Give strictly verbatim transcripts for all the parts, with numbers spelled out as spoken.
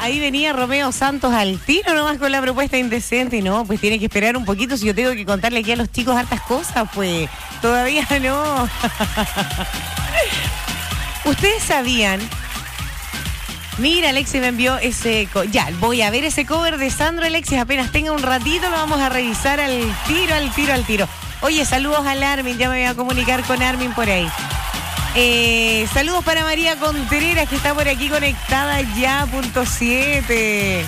ahí venía Romeo Santos al tiro nomás con la propuesta indecente y no, pues tiene que esperar un poquito si yo tengo que contarle aquí a los chicos hartas cosas, pues todavía no. Ustedes sabían, mira, Alexis me envió ese, co- ya, voy a ver ese cover de Sandro. Alexis, apenas tenga un ratito lo vamos a revisar al tiro, al tiro, al tiro. Oye, saludos al Armin, ya me voy a comunicar con Armin por ahí. Eh, saludos para María Contreras, que está por aquí conectada ya, punto siete.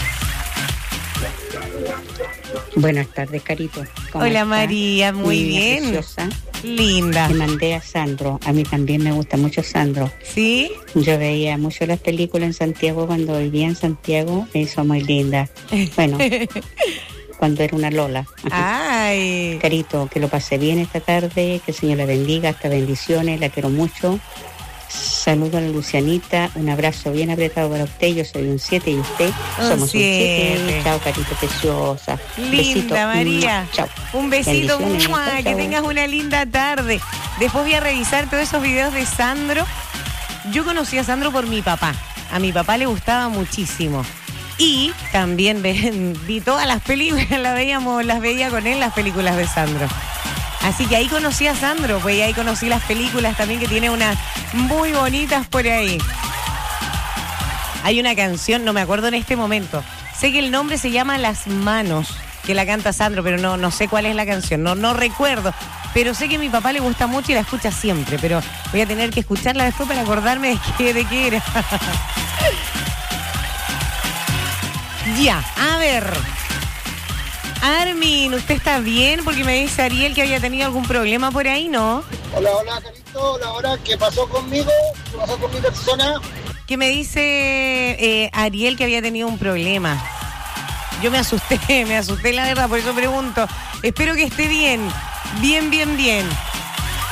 Buenas tardes, Carito. ¿Cómo Hola, está? María, muy Niña bien. Preciosa. Linda. Le mandé a Sandro. A mí también me gusta mucho Sandro. ¿Sí? Yo veía mucho las películas en Santiago cuando vivía en Santiago. Me hizo muy linda. Bueno, cuando era una Lola. Ay. Carito, que lo pasé bien esta tarde. Que el Señor la bendiga. Hasta bendiciones. La quiero mucho. Saludo a la Lucianita, un abrazo bien apretado para usted. Yo soy un siete y usted Un somos siete. un siete. Chao, Carito preciosa. Linda, Besito. María. Chao. Un besito, Bendiciones. ¡mua! Chao, Que chao. tengas una linda tarde. Después voy a revisar todos esos videos de Sandro. Yo conocí a Sandro por mi papá. A mi papá le gustaba muchísimo. Y también ve- vi todas las películas, las veíamos, las veía con él, las películas de Sandro. Así que ahí conocí a Sandro, pues y ahí conocí las películas también, que tiene unas muy bonitas por ahí. Hay una canción, no me acuerdo en este momento. Sé que el nombre se llama Las Manos, que la canta Sandro, pero no, no sé cuál es la canción, no, no recuerdo. Pero sé que a mi papá le gusta mucho y la escucha siempre, pero voy a tener que escucharla después para acordarme de qué, de qué era. Ya, a ver. Armin, ¿usted está bien? Porque me dice Ariel que había tenido algún problema por ahí, ¿no? Hola, hola, Carito. Hola, hola. ¿Qué pasó conmigo? ¿Qué pasó con mi persona? Que me dice eh, Ariel que había tenido un problema. Yo me asusté, me asusté la verdad, por eso pregunto. Espero que esté bien, bien, bien, bien.